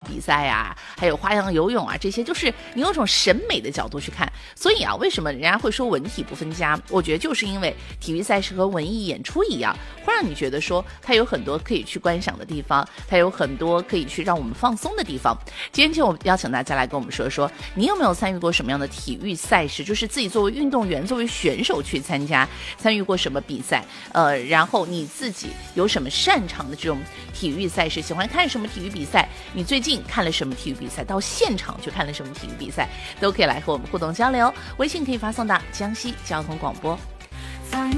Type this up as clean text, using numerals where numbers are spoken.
比赛啊，还有花样游泳啊，这些就是你用一种审美的角度去看。所以啊，为什么人家会说文体不分家？我觉得就是因为体育赛事和文艺演出一样，会让你觉得说它有很多可以去观赏的地方，它有很多可以去让我们放松的地方。今天就我邀请大家来跟我们说说，你有没有参与过什么样的体育赛事，就是自己作为运动员作为选手去参与过什么比赛，然后你自己有什么擅长的这种体育赛事，喜欢看什么体育比赛，你最近看了什么体育比赛，到现场去看了什么体育比赛，都可以来和我们互动交流。微信可以发送到江西交通广播